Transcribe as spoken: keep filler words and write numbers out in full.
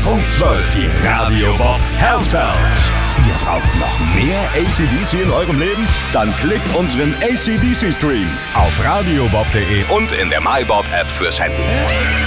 Punkt zwölf, die Radio Bob Health Bells. Ihr braucht noch mehr A C D C in eurem Leben? Dann klickt unseren A C D C Stream auf radiobob punkt de und in der MyBob App fürs Handy.